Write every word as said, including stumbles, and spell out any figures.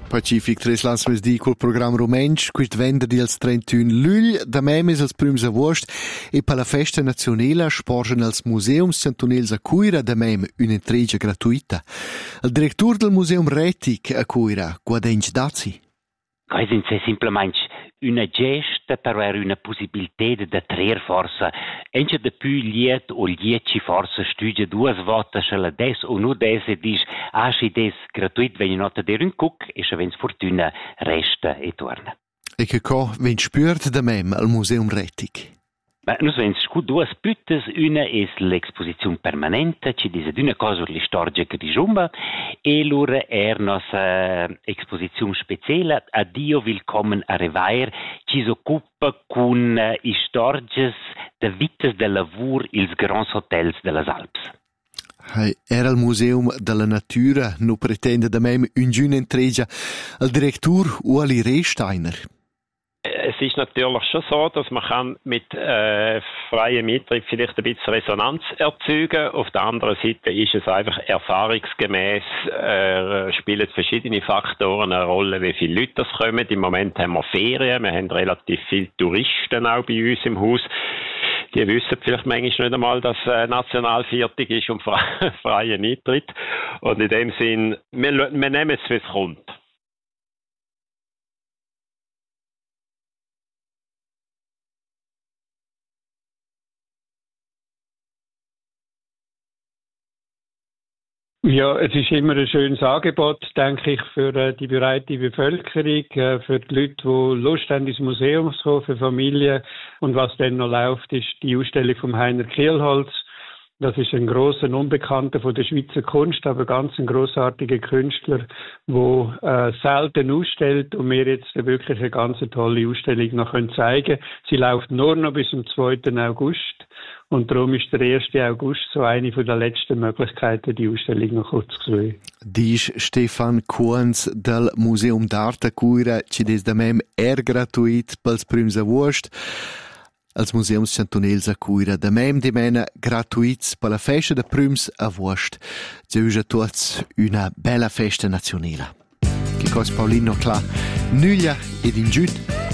Pacific Tres Lansmes di col programma Romensch, quist venerdì il trentuno luglio, da memes als prims agost, e per la festa nazionale sporgen als museums centunels a Cuira da mem un'entrega gratuita. Il direttore del museum Retic a Cuira, Guadenc Dazi. Quasi è semplicemente una gesta per avere una possibilità di trarre forza. Ence de più liet o lieci forza studia due volte la des o nu des e dis asci des gratuit wenn ihr not der un cook e se vens fortuna resta e torna. E che co ven spürt da mem al museum Retic. Ma nus vens scu duas püttes, una es l'exposizione permanente, ci dice d'una cosa li storge che di jumba, e l'ura er nossa exposizione speciale, Addio willkommen a Revair, ci s'occupa con i storges de vittes de lavur ils grands hotels de las Alps. Hey, era il Museum della Natura, no pretende da mem un giun entrega al direttore Ueli Rehsteiner. Es ist natürlich schon so, dass man kann mit äh, freiem Mittritt vielleicht ein bisschen Resonanz erzeugen. Auf der anderen Seite ist es einfach erfahrungsgemäß, äh, spielen verschiedene Faktoren eine Rolle, wie viele Leute das kommen. Im Moment haben wir Ferien, wir haben relativ viele Touristen auch bei uns im Haus. Die wissen vielleicht manchmal nicht einmal, dass äh, Nationalviertel ist und fre- freien Eintritt. Und in dem Sinn, wir, wir nehmen es, wie es kommt. Ja, es ist immer ein schönes Angebot, denke ich, für äh, die breite Bevölkerung, äh, für die Leute, die Lust haben, ins Museum zu kommen, für Familien. Und was dann noch läuft, ist die Ausstellung von Heiner Kielholz. Das ist ein grosser Unbekannter von der Schweizer Kunst, aber ganz ein grossartiger Künstler, der äh, selten ausstellt und mir jetzt wirklich eine ganz tolle Ausstellung noch zeigen können. Sie läuft nur noch bis zum zweiten August und darum ist der erste August so eine von der letzten Möglichkeiten, die Ausstellung noch kurz zu sehen. Diz Stefan Kuhns del Museum d'Arte Cuira, ci des da mem er gratuit pels prims agost. Als Museums Centunels a Cuira da mem di mena gratuits per la festa de prüms agost. Zeuja tots una bella festa nazionale. Che cos Paulino clar, nuglia ed in giut.